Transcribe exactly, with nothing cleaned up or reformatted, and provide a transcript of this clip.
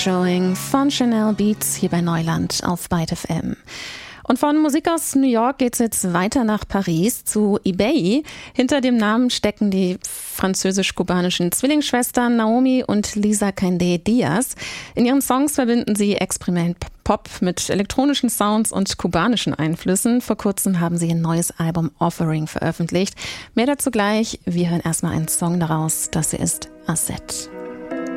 Showing von Chanel Beats hier bei Neuland auf Byte F M. Und von Musik aus New York geht's jetzt weiter nach Paris zu eBay. Hinter dem Namen stecken die französisch-kubanischen Zwillingsschwestern Naomi und Lisa Candé Diaz. In ihren Songs verbinden sie Experiment-Pop mit elektronischen Sounds und kubanischen Einflüssen. Vor kurzem haben sie ein neues Album Offering veröffentlicht. Mehr dazu gleich. Wir hören erstmal einen Song daraus. Das hier ist Asset.